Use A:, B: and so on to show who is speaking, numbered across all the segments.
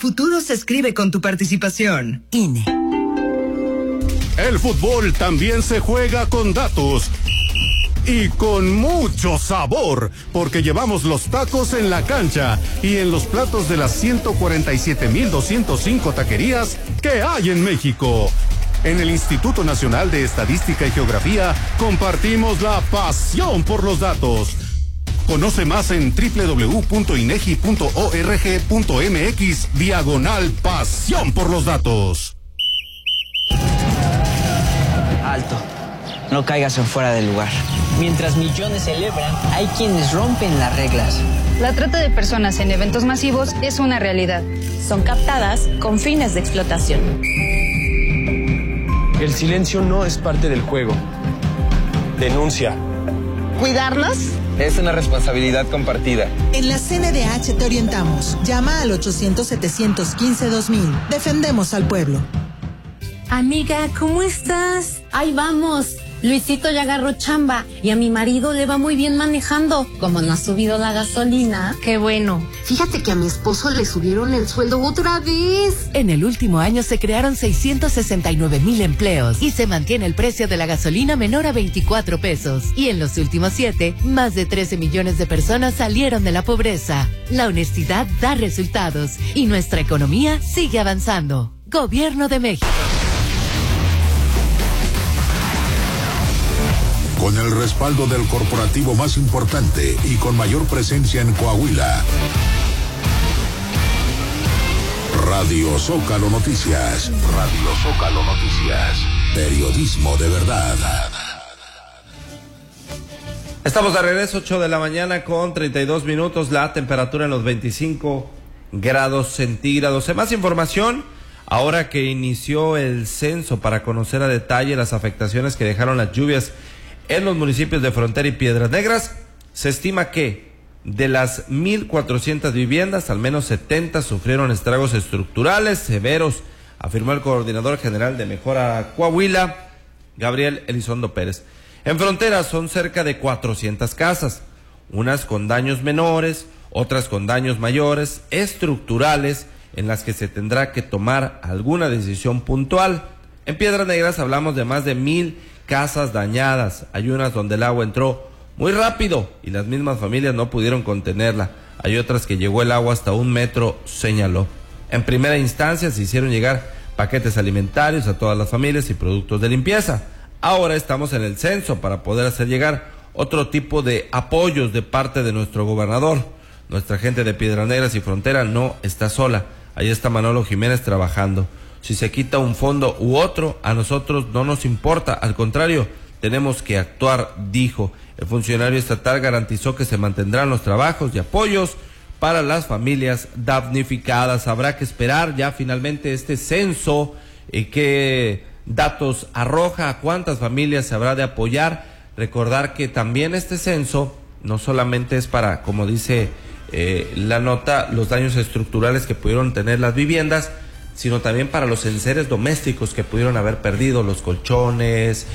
A: futuro se escribe con tu participación. INE.
B: El fútbol también se juega con datos. Y con mucho sabor, porque llevamos los tacos en la cancha y en los platos de las 147,205 taquerías que hay en México. En el Instituto Nacional de Estadística y Geografía compartimos la pasión por los datos. Conoce más en www.inegi.org.mx/pasión por los datos.
C: Alto. No caigas en fuera del lugar. Mientras millones celebran, hay quienes rompen las reglas.
D: La trata de personas en eventos masivos es una realidad.
E: Son captadas con fines de explotación.
F: El silencio no es parte del juego. Denuncia.
G: ¿Cuidarnos?
H: Es una responsabilidad compartida.
G: En la CNDH te orientamos. Llama al 800-715-2000. Defendemos al pueblo.
E: Amiga, ¿cómo estás? Ahí vamos. Luisito ya agarró chamba y a mi marido le va muy bien manejando. Como no ha subido la gasolina.
I: Qué bueno. Fíjate que a mi esposo le subieron el sueldo otra vez.
J: En el último año se crearon 669,000 empleos y se mantiene el precio de la gasolina menor a 24 pesos. Y en los últimos 7, más de 13 millones de personas salieron de la pobreza. La honestidad da resultados y nuestra economía sigue avanzando. Gobierno de México.
K: Con el respaldo del corporativo más importante y con mayor presencia en Coahuila. Radio Zócalo Noticias. Radio Zócalo Noticias. Periodismo de verdad.
L: Estamos de regreso, 8 de la mañana con 32 minutos. La temperatura en los 25 grados centígrados. En más información, ahora que inició el censo para conocer a detalle las afectaciones que dejaron las lluvias en los municipios de Frontera y Piedras Negras, se estima que de las 1,400 viviendas, al menos 70 sufrieron estragos estructurales severos, afirmó el coordinador general de Mejora Coahuila, Gabriel Elizondo Pérez. En Frontera son cerca de 400 casas, unas con daños menores, otras con daños mayores, estructurales, en las que se tendrá que tomar alguna decisión puntual. En Piedras Negras hablamos de más de 1,000 casas dañadas. Hay unas donde el agua entró muy rápido y las mismas familias no pudieron contenerla. Hay otras que llegó el agua hasta 1 metro, señaló. En primera instancia se hicieron llegar paquetes alimentarios a todas las familias y productos de limpieza. Ahora estamos en el censo para poder hacer llegar otro tipo de apoyos de parte de nuestro gobernador. Nuestra gente de Piedras Negras y Frontera no está sola. Ahí está Manolo Jiménez trabajando. Si se quita un fondo u otro, a nosotros no nos importa, al contrario, tenemos que actuar, dijo. El funcionario estatal garantizó que se mantendrán los trabajos y apoyos para las familias damnificadas. Habrá que esperar ya finalmente este censo, qué datos arroja, a cuántas familias se habrá de apoyar. Recordar que también este censo no solamente es para, como dice la nota, los daños estructurales que pudieron tener las viviendas, sino también para los enseres domésticos que pudieron haber perdido, los colchones,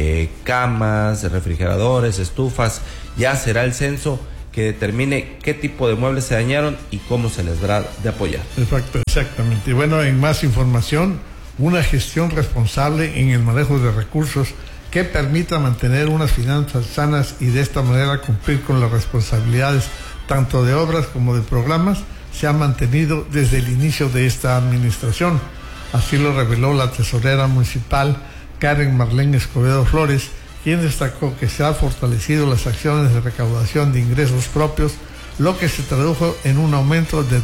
L: camas, refrigeradores, estufas. Ya será el censo que determine qué tipo de muebles se dañaron y cómo se les dará de apoyar.
M: Exactamente. Y bueno, en más información, una gestión responsable en el manejo de recursos que permita mantener unas finanzas sanas y de esta manera cumplir con las responsabilidades tanto de obras como de programas se ha mantenido desde el inicio de esta administración. Así lo reveló la tesorera municipal Karen Marlene Escobedo Flores, quien destacó que se han fortalecido las acciones de recaudación de ingresos propios, lo que se tradujo en un aumento de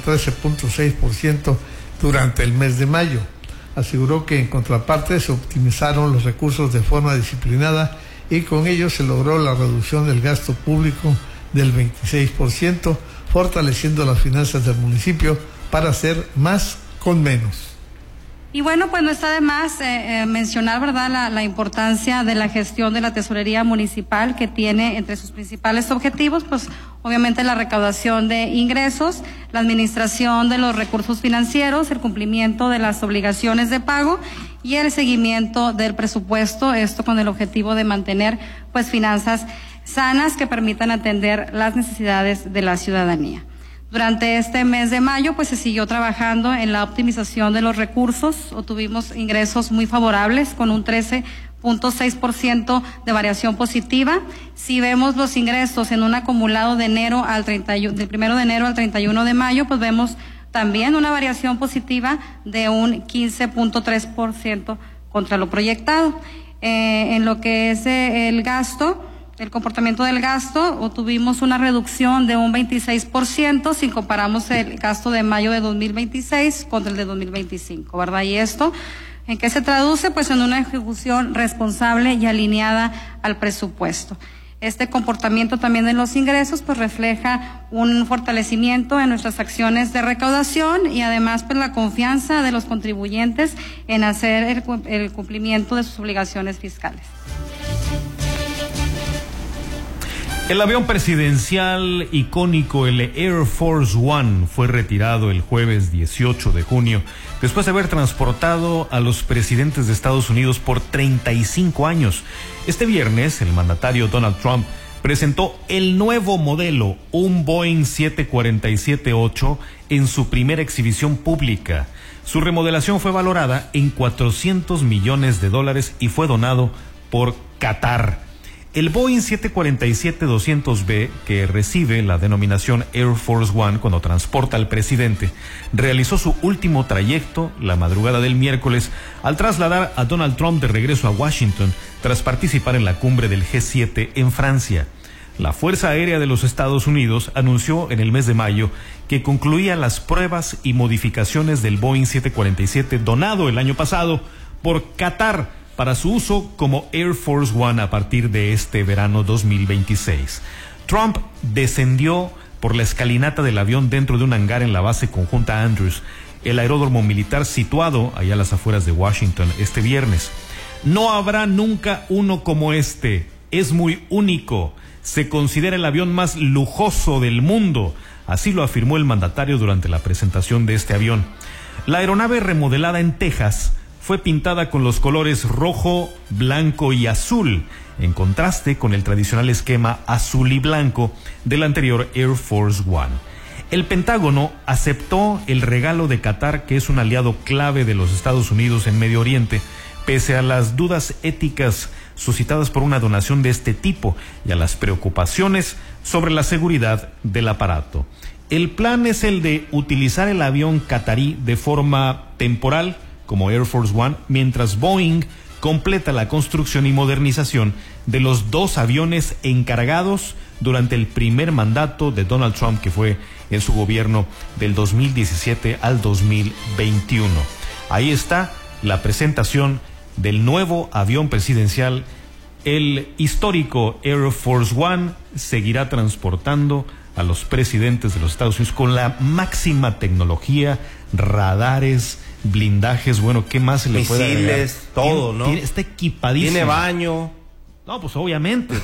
M: 13.6% durante el mes de mayo. Aseguró que en contraparte se optimizaron los recursos de forma disciplinada y con ello se logró la reducción del gasto público del 26%, fortaleciendo las finanzas del municipio para hacer más con menos.
N: Y bueno, pues no está de más mencionar, ¿verdad?, la importancia de la gestión de la tesorería municipal, que tiene entre sus principales objetivos, pues obviamente la recaudación de ingresos, la administración de los recursos financieros, el cumplimiento de las obligaciones de pago y el seguimiento del presupuesto, esto con el objetivo de mantener pues finanzas sanas que permitan atender las necesidades de la ciudadanía. Durante este mes de mayo, pues se siguió trabajando en la optimización de los recursos, obtuvimos ingresos muy favorables con un 13.6% de variación positiva. Si vemos los ingresos en un acumulado de del 1 de enero al 31 de mayo, pues vemos también una variación positiva de un 15.3% contra lo proyectado. En lo que es el gasto, el comportamiento del gasto, obtuvimos una reducción de un 26% si comparamos el gasto de mayo de 2026 contra el de 2025, ¿verdad? Y esto, ¿en qué se traduce? Pues en una ejecución responsable y alineada al presupuesto. Este comportamiento también de los ingresos pues refleja un fortalecimiento en nuestras acciones de recaudación y además pues la confianza de los contribuyentes en hacer el cumplimiento de sus obligaciones fiscales.
O: El avión presidencial icónico, el Air Force One, fue retirado el jueves 18 de junio, después de haber transportado a los presidentes de Estados Unidos por 35 años. Este viernes, el mandatario Donald Trump presentó el nuevo modelo, un Boeing 747-8, en su primera exhibición pública. Su remodelación fue valorada en $400 millones y fue donado por Qatar. El Boeing 747-200B, que recibe la denominación Air Force One cuando transporta al presidente, realizó su último trayecto la madrugada del miércoles al trasladar a Donald Trump de regreso a Washington tras participar en la cumbre del G7 en Francia. La Fuerza Aérea de los Estados Unidos anunció en el mes de mayo que concluía las pruebas y modificaciones del Boeing 747 donado el año pasado por Qatar para su uso como Air Force One a partir de este verano 2026. Trump descendió por la escalinata del avión dentro de un hangar en la base conjunta Andrews, el aeródromo militar situado allá a las afueras de Washington, este viernes. No habrá nunca uno como este. Es muy único. Se considera el avión más lujoso del mundo. Así lo afirmó el mandatario durante la presentación de este avión. La aeronave remodelada en Texas fue pintada con los colores rojo, blanco y azul, en contraste con el tradicional esquema azul y blanco del anterior Air Force One. El Pentágono aceptó el regalo de Qatar, que es un aliado clave de los Estados Unidos en Medio Oriente, pese a las dudas éticas suscitadas por una donación de este tipo y a las preocupaciones sobre la seguridad del aparato. El plan es el de utilizar el avión qatarí de forma temporal como Air Force One, mientras Boeing completa la construcción y modernización de los dos aviones encargados durante el primer mandato de Donald Trump, que fue en su gobierno del 2017 al 2021. Ahí está la presentación del nuevo avión presidencial. El histórico Air Force One seguirá transportando a los presidentes de los Estados Unidos con la máxima tecnología, radares, blindajes, bueno, ¿qué más se le puede agregar?
L: Misiles, todo, ¿no?
O: Está equipadísimo.
L: Tiene baño.
O: No, pues obviamente.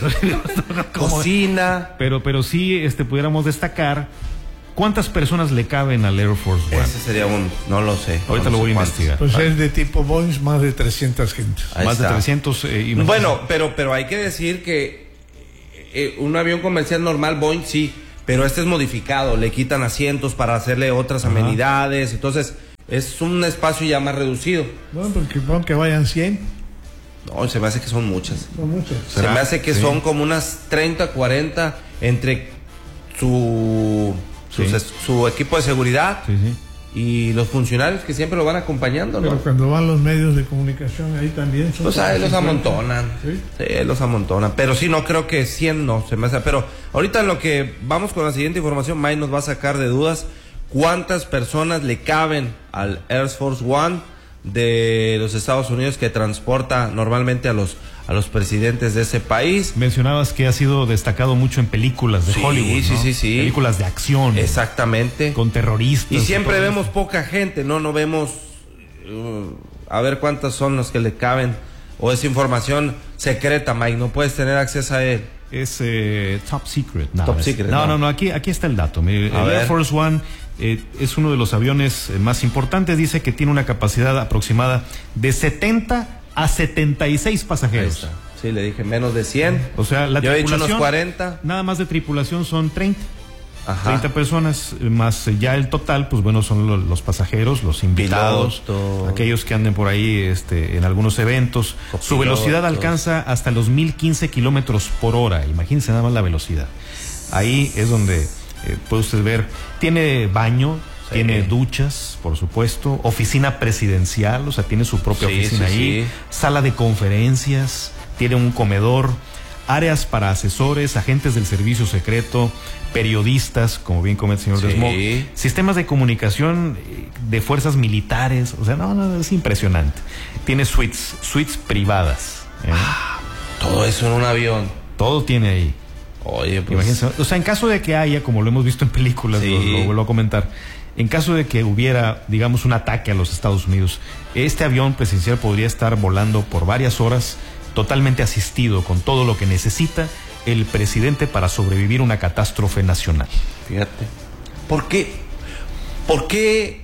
L: Cocina.
O: Pero sí, pudiéramos destacar cuántas personas le caben al Air Force One.
L: Ese sería no lo sé.
O: Ahorita lo voy a investigar.
M: Pues es de tipo Boeing, más de 300 gentes.
L: Ahí está.
O: De 300.
L: Bueno, pero hay que decir que un avión comercial normal, Boeing, sí, pero este es modificado. Le quitan asientos para hacerle otras amenidades. Entonces, es un espacio ya más reducido.
M: Bueno, porque que vayan 100.
L: No, se me hace que son muchas.
M: Son muchas.
L: Se me hace que son como unas 30, 40 entre su equipo de seguridad y los funcionarios que siempre lo van acompañando, ¿no?
M: Pero cuando van los medios de comunicación ahí también son...
L: Pues ahí los amontonan. Sí, los amontonan. Pero sí, no creo que 100 no se me hace. Pero ahorita en lo que vamos con la siguiente información, May nos va a sacar de dudas cuántas personas le caben al Air Force One de los Estados Unidos, que transporta normalmente a los presidentes de ese país.
O: Mencionabas que ha sido destacado mucho en películas de Hollywood, ¿no?
L: Sí.
O: Películas de acción.
L: Exactamente.
O: Con terroristas.
L: Y siempre vemos poca gente, no vemos a ver cuántas son los que le caben, o es información secreta, Mike, no puedes tener acceso a él.
O: Es top secret. No, aquí está el dato. El Air Force One es uno de los aviones más importantes. Dice que tiene una capacidad aproximada de 70 a 76 pasajeros.
L: Sí, le dije menos de 100.
O: O sea, la
L: yo
O: tripulación,
L: he dicho unos 40.
O: Nada más de tripulación son 30. Ajá. 30 personas, más ya el total, pues bueno, son los pasajeros, los invitados, aquellos que anden por ahí en algunos eventos. Su velocidad alcanza hasta los 1015 kilómetros por hora. Imagínense nada más la velocidad. Ahí es donde puede usted ver, tiene baño, tiene duchas, por supuesto, oficina presidencial, o sea, tiene su propia oficina ahí, sala de conferencias, tiene un comedor, áreas para asesores, agentes del servicio secreto, periodistas, como bien comenta el señor Desmond, sistemas de comunicación de fuerzas militares, o sea, no, es impresionante. Tiene suites privadas.
L: Todo eso en un avión.
O: Todo tiene ahí.
L: Oye, pues.
O: Imagínense, o sea, en caso de que haya, como lo hemos visto en películas, lo vuelvo a comentar, en caso de que hubiera, digamos, un ataque a los Estados Unidos, este avión presidencial podría estar volando por varias horas, totalmente asistido con todo lo que necesita el presidente para sobrevivir una catástrofe nacional.
L: Fíjate. ¿Por qué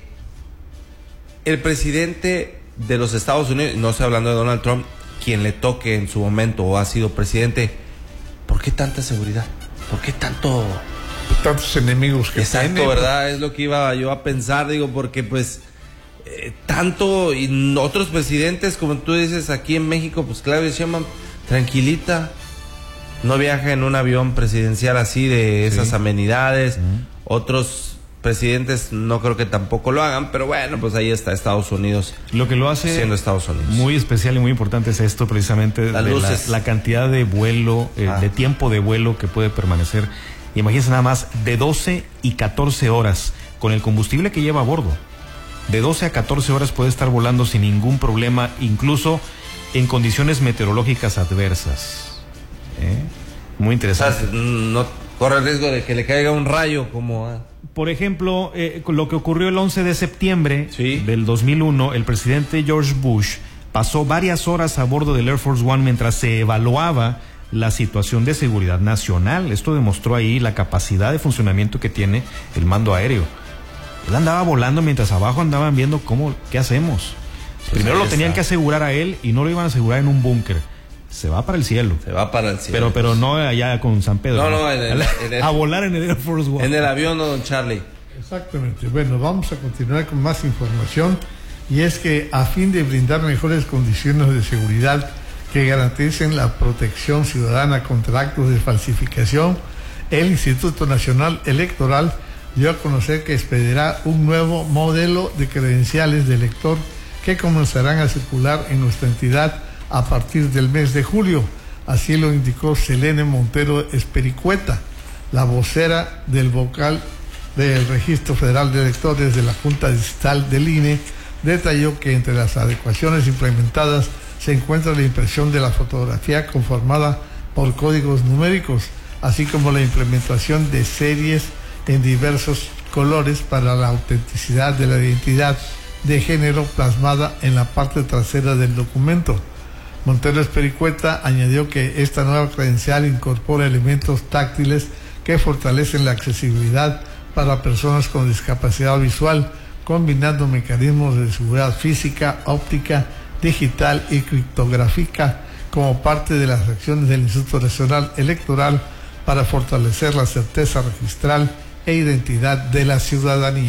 L: el presidente de los Estados Unidos, no estoy hablando de Donald Trump, quien le toque en su momento o ha sido presidente, ¿por qué tanta seguridad? ¿Por qué tantos
M: enemigos que
L: Exacto,
M: tiene?
L: ¿verdad? Es lo que iba yo a pensar, digo, porque pues tanto, y otros presidentes, como tú dices, aquí en México, pues Claudia Sheinbaum, tranquilita, no viaja en un avión presidencial así de esas amenidades. Otros presidentes no creo que tampoco lo hagan, pero bueno, pues ahí está Estados Unidos.
O: Lo que lo hace
L: siendo Estados Unidos
O: muy especial y muy importante es esto, precisamente, la cantidad de vuelo, de tiempo de vuelo que puede permanecer. Imagínense nada más, de 12 y 14 horas con el combustible que lleva a bordo. De 12 a 14 horas puede estar volando sin ningún problema, incluso en condiciones meteorológicas adversas. Muy interesante.
L: O sea, no corre el riesgo de que le caiga un rayo como...
O: Por ejemplo, lo que ocurrió el 11 de septiembre del 2001, el presidente George Bush pasó varias horas a bordo del Air Force One mientras se evaluaba la situación de seguridad nacional. Esto demostró ahí la capacidad de funcionamiento que tiene el mando aéreo. Él andaba volando mientras abajo andaban viendo qué hacemos. Primero lo tenían que asegurar a él y no lo iban a asegurar en un búnker. Se va para el cielo.
L: Se va para el cielo.
O: Pero no allá con San Pedro.
L: No,
O: a volar en el Air Force One.
L: En el avión, ¿no, don Charlie?
M: Exactamente. Bueno, vamos a continuar con más información. Y es que a fin de brindar mejores condiciones de seguridad que garanticen la protección ciudadana contra actos de falsificación, el Instituto Nacional Electoral dio a conocer que expedirá un nuevo modelo de credenciales de elector que comenzarán a circular en nuestra entidad a partir del mes de julio. Así lo indicó Selene Montero Espericueta, la vocera del vocal del Registro Federal de Electores de la Junta Digital del INE. Detalló que entre las adecuaciones implementadas se encuentra la impresión de la fotografía conformada por códigos numéricos, así como la implementación de series en diversos colores para la autenticidad de la identidad de género plasmada en la parte trasera del documento. Montero Espericueta añadió que esta nueva credencial incorpora elementos táctiles que fortalecen la accesibilidad para personas con discapacidad visual, combinando mecanismos de seguridad física, óptica, digital y criptográfica como parte de las acciones del Instituto Nacional Electoral para fortalecer la certeza registral e identidad de la ciudadanía.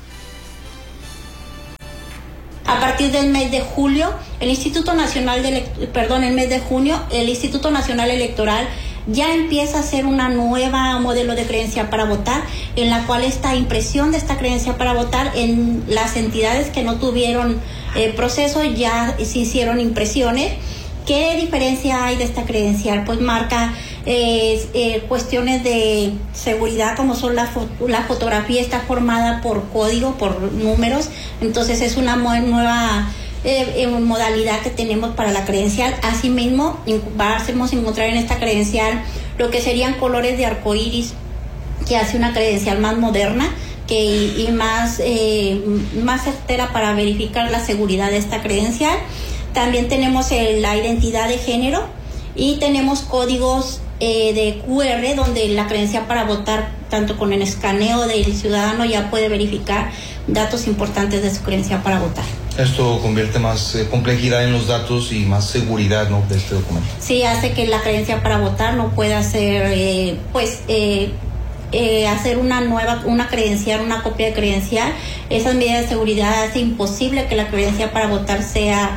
P: A partir del mes de julio, el mes de junio, el Instituto Nacional Electoral ya empieza a hacer una nueva modelo de credencial para votar, en la cual esta impresión de esta credencial para votar en las entidades que no tuvieron proceso ya se hicieron impresiones. ¿Qué diferencia hay de esta credencial? Pues marca cuestiones de seguridad, como son la fotografía está formada por código, por números, entonces es una nueva modalidad que tenemos para la credencial. Asimismo, vamos a encontrar en esta credencial lo que serían colores de arcoíris, que hace una credencial más moderna y más certera para verificar la seguridad de esta credencial. También tenemos la identidad de género y tenemos códigos de QR, donde la credencial para votar, tanto con el escaneo del ciudadano, ya puede verificar datos importantes de su credencial para votar.
Q: Esto convierte más complejidad en los datos y más seguridad, ¿no?, de este documento.
P: Sí, hace que la credencial para votar no pueda ser hacer una credencial, una copia de credencial. Esas medidas de seguridad hace imposible que la credencial para votar sea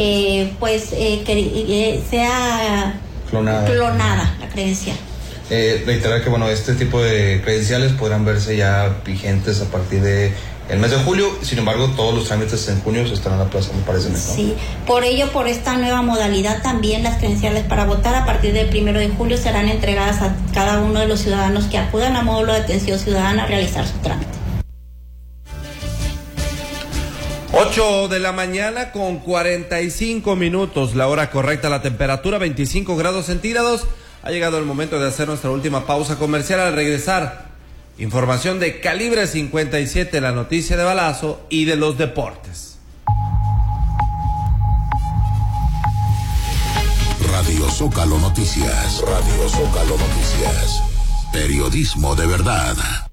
P: sea clonada la credencial.
Q: Reiterar que este tipo de credenciales podrán verse ya vigentes a partir de el mes de julio. Sin embargo, todos los trámites en junio se estarán aplazando, me parece mejor.
P: Sí, por ello, por esta nueva modalidad, también las credenciales para votar a partir del 1 de julio serán entregadas a cada uno de los ciudadanos que acudan a módulo de atención ciudadana a realizar su trámite.
L: 8 de la mañana con 45 minutos, la hora correcta, la temperatura 25 grados centígrados. Ha llegado el momento de hacer nuestra última pausa comercial. Al regresar, información de Calibre 57, la noticia de balazo y de los deportes.
K: Radio Zócalo Noticias. Radio Zócalo Noticias. Periodismo de verdad.